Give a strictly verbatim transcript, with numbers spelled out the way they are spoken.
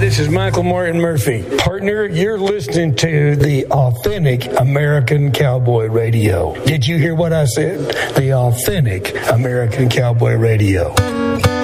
this is Michael Martin Murphey. Partner, you're listening to the Authentic American Cowboy Radio. Did you hear what I said? The Authentic American Cowboy Radio.